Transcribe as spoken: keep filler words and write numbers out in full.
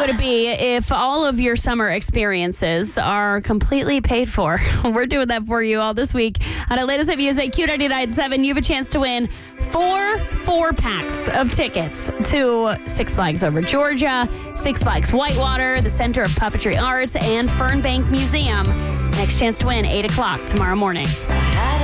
would be if all of your summer experiences are completely paid for. We're doing that for you all this week on our latest hit music, Q ninety-nine point seven. You have a chance to win four four packs of tickets to Six Flags Over Georgia, Six Flags Whitewater, the Center of Puppetry Arts, and Fernbank Museum. Next chance to win, eight o'clock tomorrow morning.